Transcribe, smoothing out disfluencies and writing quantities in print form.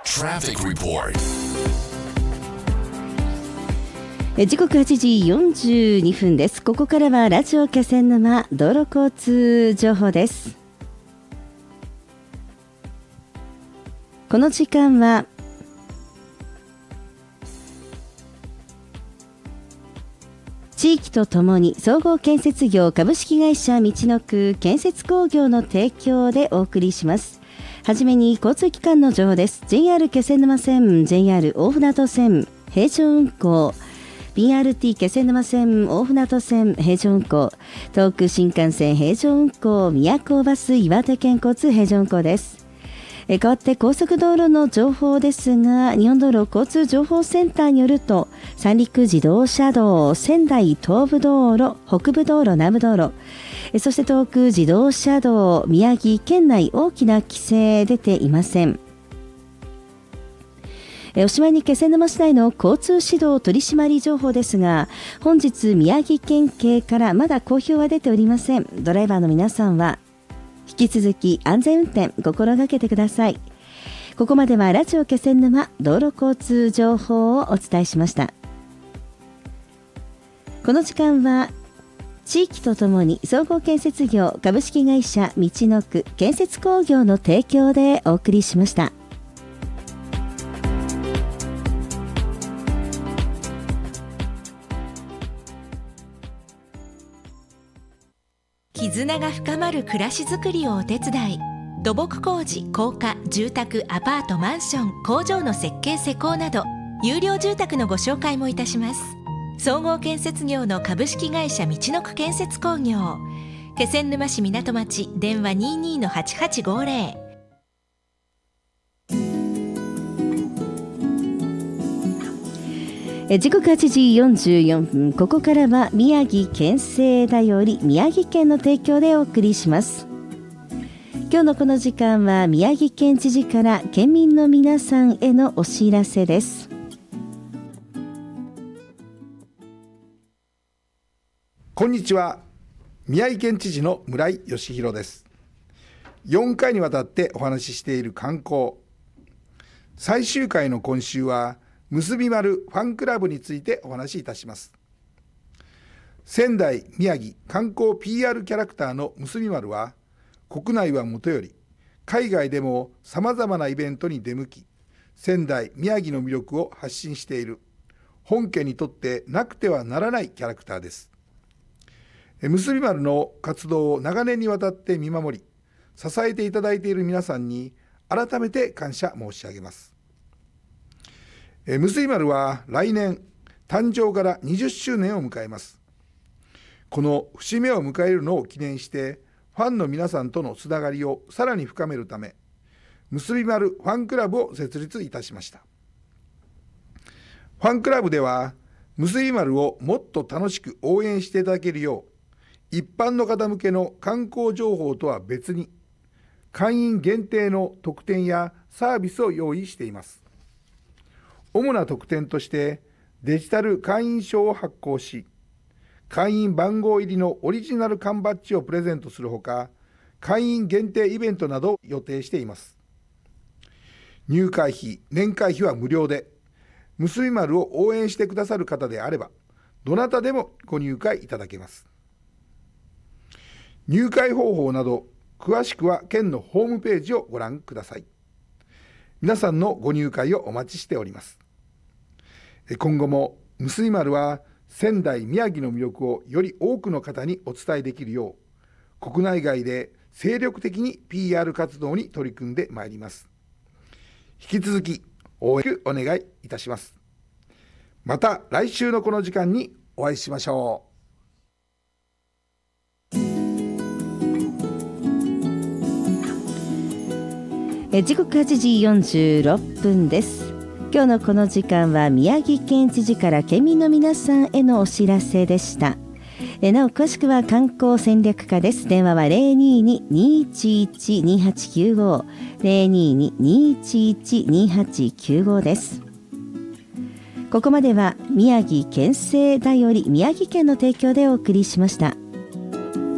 Traffic Report。 時刻8時42分です。ここからはラジオ気仙沼道路交通情報です。この時間は地域とともに総合建設業株式会社みちのく建設工業の提供でお送りします。はじめに交通機関の情報です。 JR 気仙沼線、 JR 大船渡線平常運行、 BRT 気仙沼線、大船渡線平常運行、東北新幹線平常運行、宮古バス岩手県交通平常運行です。変わって高速道路の情報ですが、日本道路交通情報センターによると、三陸自動車道、仙台東部道路、北部道路、南部道路、そして東北自動車道、宮城県内大きな規制出ていません。おしまいに気仙沼市内の交通指導取締情報ですが、本日宮城県警からまだ公表は出ておりません。ドライバーの皆さんは引き続き安全運転心がけてください。ここまではラジオ気仙沼道路交通情報をお伝えしました。この時間は地域とともに総合建設業株式会社みちのく建設工業の提供でお送りしました。 絆が深まる暮らしづくりをお手伝い、土木工事、高架、住宅、アパート、マンション、工場の設計施工など有料住宅のご紹介もいたします。総合建設業の株式会社みちのく建設工業、気仙沼市港町、電話 22-8850。 時刻8時44分、ここからは宮城県政だより宮城県の提供でお送りします。今日のこの時間は宮城県知事から県民の皆さんへのお知らせです。 こんにちは、宮城県知事の村井義弘です。4回にわたってお話ししている観光、最終回の今週は結び丸ファンクラブについてお話しいたします。仙台、宮城観光 PR キャラクターの結び丸は、国内はもとより海外でもさまざまなイベントに出向き、仙台、宮城の魅力を発信している本家にとってなくてはならないキャラクターです。結び丸の活動を長年にわたって見守り支えていただいている皆さんに改めて感謝申し上げます。結び丸は来年誕生から20周年を迎えます。この節目を迎えるのを記念してファンの皆さんとのつながりをさらに深めるため、結び丸ファンクラブを設立いたしました。ファンクラブでは結び丸をもっと楽しく応援していただけるよう、一般の方向けの観光情報とは別に会員限定の特典やサービスを用意しています。主な特典としてデジタル会員証を発行し、会員番号入りのオリジナル缶バッジをプレゼントするほか、会員限定イベントなどを予定しています。入会費、年会費は無料で、結び丸を応援してくださる方であればどなたでもご入会いただけます。入会方法など詳しくは県のホームページをご覧ください。皆さんのご入会をお待ちしております。今後も結び丸は仙台、宮城の魅力をより多くの方にお伝えできるよう、国内外で精力的に PR 活動に取り組んでまいります。引き続き応援お願いいたします。また来週のこの時間にお会いしましょう。時刻8時46分です。今日のこの時間は宮城県知事から県民の皆さんへのお知らせでした。なお詳しくは観光戦略課です。電話は 022-211-2895 022-211-2895 です。ここまでは宮城県政だより宮城県の提供でお送りしました。